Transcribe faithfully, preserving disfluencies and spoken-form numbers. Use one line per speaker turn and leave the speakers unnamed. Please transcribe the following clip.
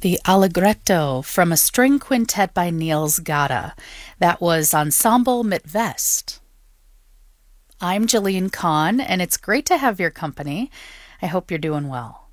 The Allegretto from a string quintet by Niels Gade. That was Ensemble mit West. I'm Jillian Kahn, and it's great to have your company. I hope you're doing well.